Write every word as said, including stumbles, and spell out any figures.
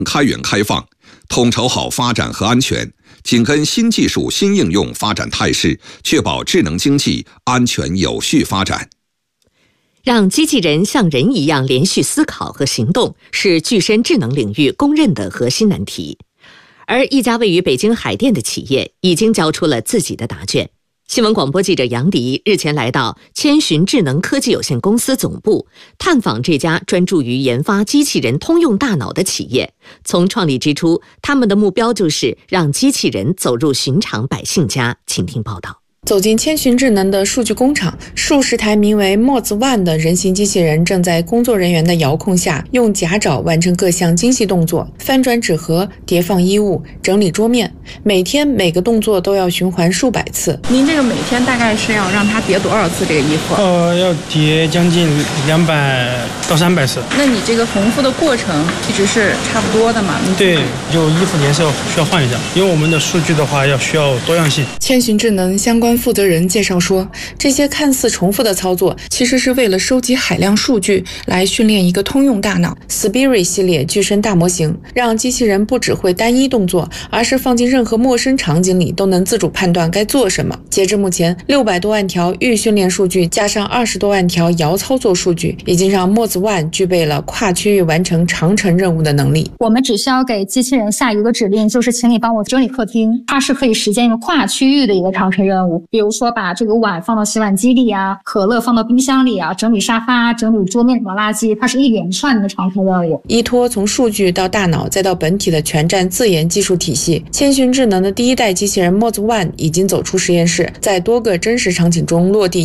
开源开放，统筹好发展和安全，紧跟新技术新应用发展态势，确保智能经济安全有序发展。 让机器人像人一样连续思考和行动，是具身智能领域公认的核心难题。而一家位于北京海淀的企业已经交出了自己的答卷。新闻广播记者杨迪日前来到千寻智能科技有限公司总部，探访这家专注于研发机器人通用大脑的企业。从创立之初，他们的目标就是让机器人走入寻常百姓家。请听报道。 走进千寻智能的数据工厂，数十台名为 Moz One 的人形机器人正在工作人员的遥控下，用夹爪完成各项精细动作，翻转纸盒、叠放衣物、整理桌面。每天每个动作都要循环数百次。 您这个每天大概是要让它叠多少次这个衣服？ 呃，要叠将近两百到三百次。 那你这个缝复的过程一直是差不多的吗？ 对，就衣服颜色需要换一下，因为我们的数据的话要需要多样性。 千寻智能相关负责人介绍说，这些看似重复的操作，其实是为了收集海量数据来训练一个通用大脑 Spirit 系列具身大模型，让机器人不只会单一动作，而是放进任何陌生场景里都能自主判断该做什么。截至目前，六百多万条预训练数据加上二十多万条遥操作数据，已经让 Moz One 具备了跨区域完成长程任务的能力。 我们只需要给机器人下一个指令，就是请你帮我整理客厅，它是可以实现一个跨区域的一个长程任务。比如说把这个碗放到洗碗机里啊，可乐放到冰箱里啊，整理沙发、整理桌面什么垃圾，它是一连串的长程任务。 依托从数据到大脑再到本体的全站自研技术体系，千寻智能的第一代机器人 Moz One 已经走出实验室，在多个真实场景中落地